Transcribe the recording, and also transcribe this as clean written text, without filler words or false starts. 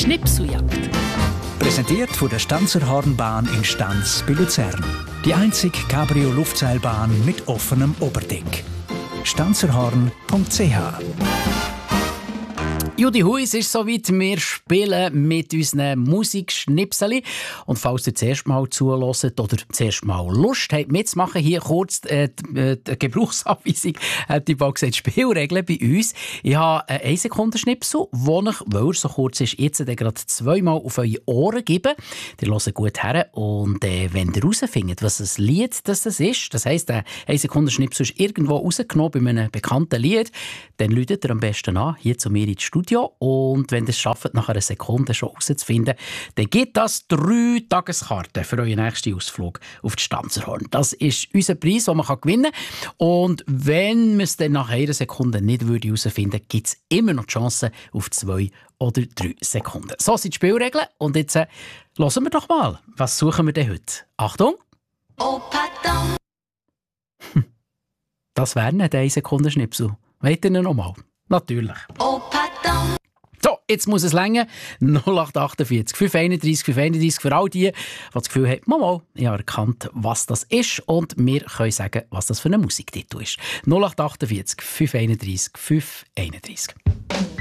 Schnipseljagd. Präsentiert von der Stanzer Hornbahn in Stanz bei Luzern. Die einzige Cabrio-Luftseilbahn mit offenem Oberdeck. stanzerhorn.ch. Judy Hui, es ist soweit, wir spielen mit unseren Musikschnipseli. Und falls ihr das erste Mal zuhört oder das erste Mal Lust habt mitzumachen, hier kurz die Gebrauchsanweisung, hat die bald gesagt, Spielregeln bei uns. Ich habe einen 1-Sekunden-Schnipsel, den ich, weil er so kurz ist, jetzt gerade zweimal auf eure Ohren gebe. Ihr hört gut her und wenn ihr herausfindet, was das Lied das ist, das heisst, der 1-Sekunden-Schnipsel ist irgendwo rausgenommen bei einem bekannten Lied, dann läutet ihr am besten an, hier zu mir ins Studio. Und wenn ihr es schafft, nach einer Sekunde schon herauszufinden, dann gibt das 3 Tageskarten für euren nächsten Ausflug auf die Stanzerhorn. Das ist unser Preis, den man gewinnen kann. Und wenn man es dann nach einer Sekunde nicht herausfinden würde, gibt es immer noch die Chance auf 2 oder 3 Sekunden. So sind die Spielregeln. Und jetzt hören wir doch mal, was suchen wir denn heute? Achtung! Oh, pardon. Das wäre nicht ein 1-Sekunden-Schnipsel. Wollt ihr ihn noch mal? Natürlich. Oh, pardon. So, jetzt muss es länger. 0848 531 531 für all die das Gefühl haben, mal, ich habe erkannt, was das ist und wir können sagen, was das für ein Musiktitel ist. 0848 531 531.